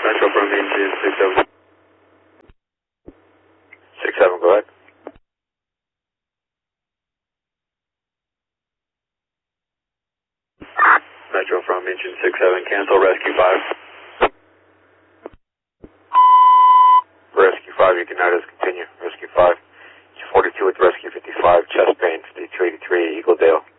Metro from engine 67. 67, go ahead. Metro from engine 67, cancel rescue 5. Rescue 5, you can now discontinue. Rescue 5, 42 with rescue 55, chest pain, 5283, Eagle Dale.